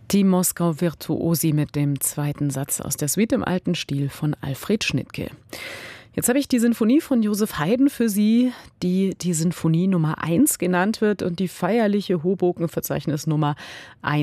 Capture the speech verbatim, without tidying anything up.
Die Moskau Virtuosi mit dem zweiten Satz aus der Suite im alten Stil von Alfred Schnittke. Jetzt habe ich die Sinfonie von Joseph Haydn für Sie, die die Sinfonie Nummer eins genannt wird und die feierliche Hoboken-Verzeichnis Nummer eins.